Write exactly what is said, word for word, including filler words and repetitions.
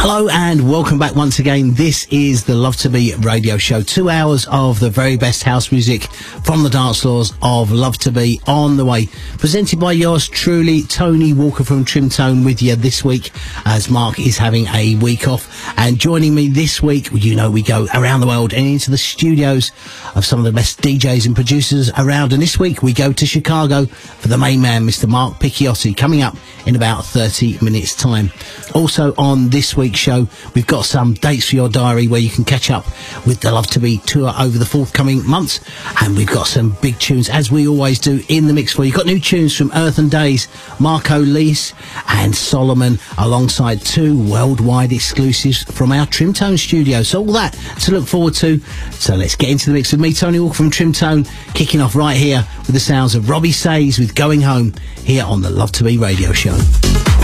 Hello and welcome back once again. This is the Love to Be radio show. Two hours of the very best house music from the dance floors of Love to Be on the way. Presented by yours truly, Tony Walker from Trim Tone, with you this week as Mark is having a week off. And joining me this week, you know, we go around the world and into the studios of some of the best D Js and producers around. And this week we go to Chicago for the main man, Mister Mark Picchiotti, coming up in about thirty minutes time. Also on this week's show, we've got some dates for your diary where you can catch up with the Love to Be tour over the forthcoming months, and we've got some big tunes as we always do in the mix for you. You've got new tunes from Earth and Days, Marco Leese and Solomon, alongside two worldwide exclusives from our Trim Tone studio. So all that to look forward to. So let's get into the mix with me, Tony Walker from Trim Tone, kicking off right here with the sounds of Robbie Says with Going Home here on the Love to Be radio show.